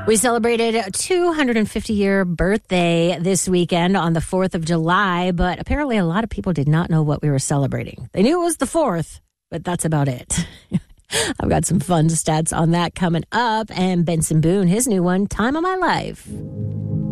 We celebrated a 250-year birthday this weekend on the 4th of July, but apparently a lot of people did not know what we were celebrating. They knew it was the 4th, but that's about it. I've got some fun stats on that coming up, and Benson Boone, his new one, Time of My Life.